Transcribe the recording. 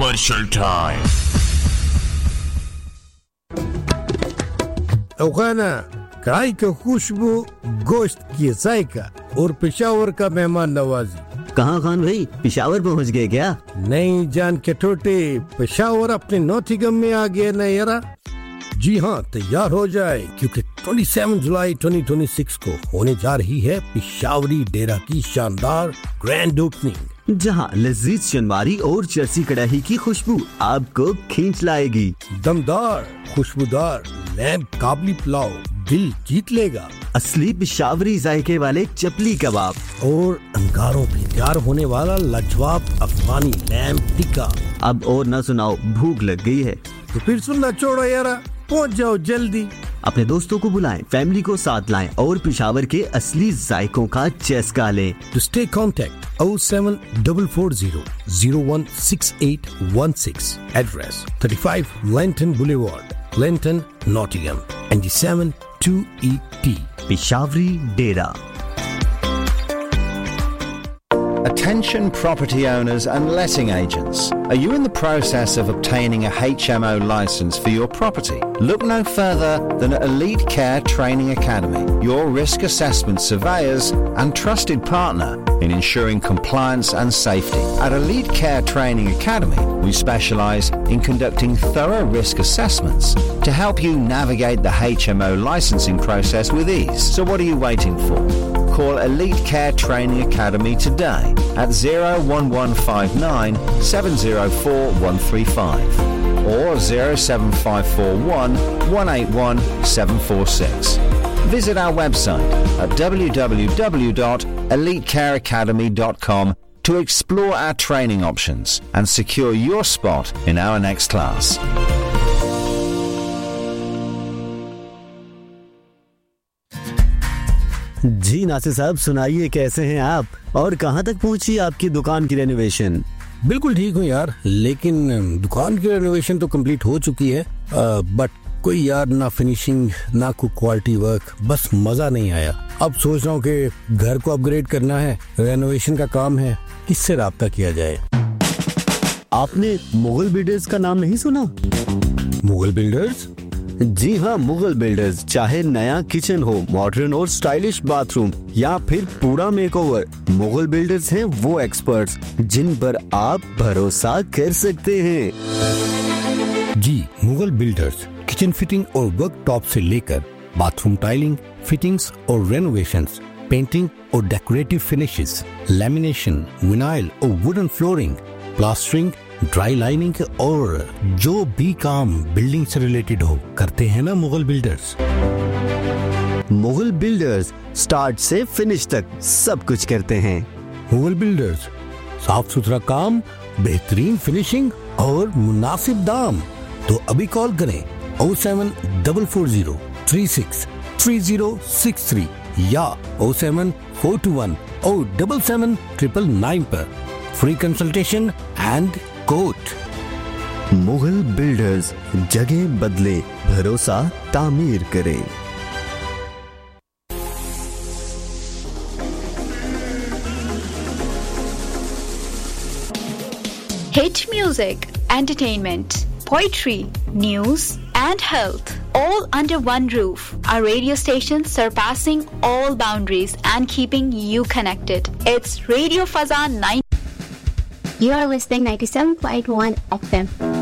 Commercial time. अफगाना कढ़ाई की खुशबू, गोश्त की जायका और पेशावर का मेहमान नवाजी। कहाँ खान भाई, पेशावर पहुँच गए क्या? नहीं जान के टोटे, पेशावर अपने नौथिगम में आ गए न यारा। जी हाँ, तैयार हो जाए क्योंकि 27 जुलाई 2026 को होने जा रही है पेशावरी डेरा की शानदार ग्रैंड ओपनिंग, जहाँ लजीज चनवारी और चरसी कढ़ाई की खुशबू आपको खींच लाएगी। दमदार खुशबूदार लैम्प काबली पुलाव दिल जीत लेगा। असली पेशावरी जायके वाले चपली कबाब और अंगारों पे तैयार होने वाला लाजवाब अफगानी लैम्प टिक्का। अब और न सुनाओ, भूख लग गई है। तो फिर सुनना छोड़ो यारा, पहुंच जाओ जल्दी। अपने दोस्तों को बुलाएं, फैमिली को साथ लाएं और पेशावर के असली जायकों का चस्का लें। To stay contact 07440 016816. Address 35 Lenton Boulevard, Lenton, Nottingham, NG7 2ET. Peshawari Dera. Attention property owners and letting agents. Are you in the process of obtaining a HMO license for your property? Look no further than Elite Care Training Academy, your risk assessment surveyors and trusted partner in ensuring compliance and safety. At Elite Care Training Academy, we specialise in conducting thorough risk assessments to help you navigate the HMO licensing process with ease. So what are you waiting for? Call Elite Care Training Academy today at 01159 704 135 or 07541 181 746. Visit our website at www.elitecareacademy.com to explore our training options and secure your spot in our next class. जी नासिर साहब, सुनाइए कैसे हैं आप और कहां तक पहुंची आपकी दुकान की रेनोवेशन? बिल्कुल ठीक हूँ यार, लेकिन दुकान की रेनोवेशन तो कंप्लीट हो चुकी है, बट कोई यार ना फिनिशिंग ना कोई क्वालिटी वर्क, बस मजा नहीं आया। अब सोच रहा हूँ कि घर को अपग्रेड करना है, रेनोवेशन का काम है, किससे राब्ता किया जाए? आपने मुगल बिल्डर्स का नाम नहीं सुना? मुगल बिल्डर्स? जी हाँ, मुगल बिल्डर्स। चाहे नया किचन हो, मॉडर्न और स्टाइलिश बाथरूम या फिर पूरा मेकओवर, मुगल बिल्डर्स हैं वो एक्सपर्ट्स जिन पर आप भरोसा कर सकते हैं। जी, मुगल बिल्डर्स किचन फिटिंग और वर्क टॉप से लेकर बाथरूम टाइलिंग, फिटिंग्स और रेनोवेशंस, पेंटिंग और डेकोरेटिव फिनिशेस, लैमिनेशन, विनाइल और wooden flooring, plastering, dry lining और जो भी काम बिल्डिंग से रिलेटेड हो करते हैं ना Mughal builders. Mughal builders start से फिनिश तक सब कुछ करते हैं। मुगल बिल्डर्स, साफ सुथरा काम, बेहतरीन फिनिशिंग और मुनासिब दाम। तो अभी कॉल करें 07440 36 3063 या 07421 077 999 पर free consultation and quote. Mughal builders, जगह बदले, भरोसा तामीर करें। Hit music, entertainment, poetry, news, and health, all under one roof. Our radio station surpassing all boundaries and keeping you connected. It's Radio Fazan 9. You are listening 97.1 FM.